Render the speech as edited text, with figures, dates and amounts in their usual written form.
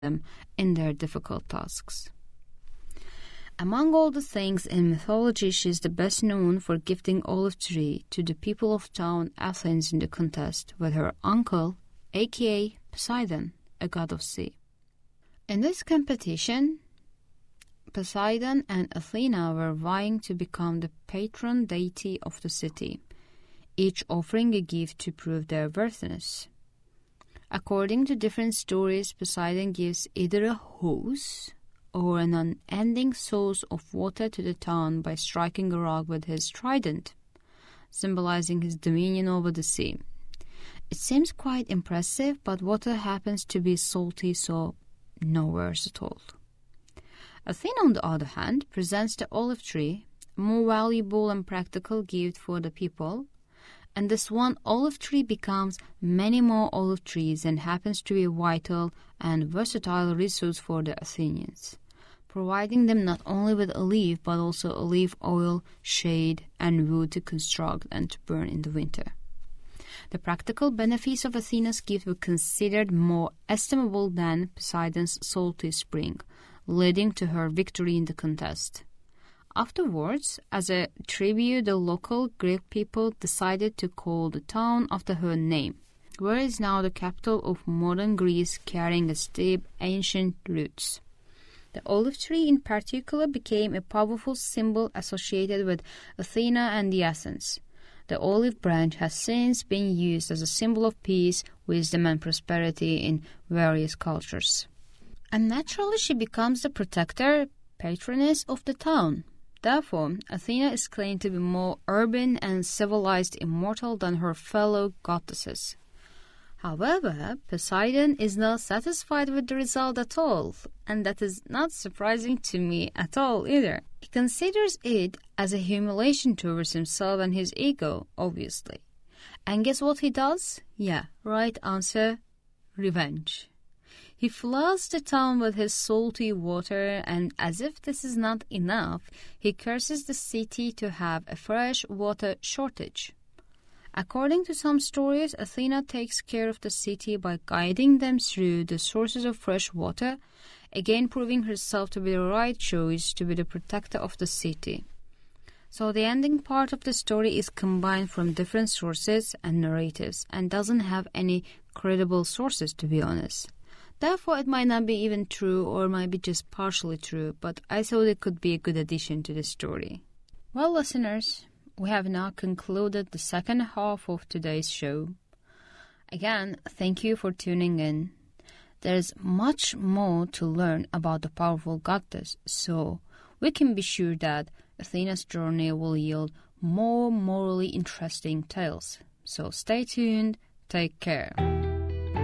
them in their difficult tasks. Among all the things in mythology, she is the best known for gifting olive tree to the people of town Athens in the contest with her uncle, aka Poseidon, a god of sea. In this competition, Poseidon and Athena were vying to become the patron deity of the city, each offering a gift to prove their worthiness. According to different stories, Poseidon gives either a hose or an unending source of water to the town by striking a rock with his trident, symbolizing his dominion over the sea. It seems quite impressive, but water happens to be salty, so no worse at all. Athena, on the other hand, presents the olive tree, a more valuable and practical gift for the people, and this one olive tree becomes many more olive trees and happens to be a vital and versatile resource for the Athenians, providing them not only with olive but also olive oil, shade, and wood to construct and to burn in the winter. The practical benefits of Athena's gift were considered more estimable than Poseidon's salty spring, leading to her victory in the contest. Afterwards, as a tribute, the local Greek people decided to call the town after her name, where is now the capital of modern Greece, carrying its deep ancient roots. The olive tree in particular became a powerful symbol associated with Athena and the Athens. The olive branch has since been used as a symbol of peace, wisdom, and prosperity in various cultures. And naturally, she becomes the protector, patroness of the town. Therefore, Athena is claimed to be more urban and civilized immortal than her fellow goddesses. However, Poseidon is not satisfied with the result at all, and that is not surprising to me at all either. He considers it as a humiliation towards himself and his ego, obviously. And guess what he does? Yeah, right answer, revenge. He floods the town with his salty water, and as if this is not enough, he curses the city to have a fresh water shortage. According to some stories, Athena takes care of the city by guiding them through the sources of fresh water, again proving herself to be the right choice to be the protector of the city. So the ending part of the story is combined from different sources and narratives and doesn't have any credible sources, to be honest. Therefore, it might not be even true or might be just partially true, but I thought it could be a good addition to the story. Well, listeners, we have now concluded the second half of today's show. Again, thank you for tuning in. There's much more to learn about the powerful goddess, so we can be sure that Athena's journey will yield more morally interesting tales. So stay tuned, take care.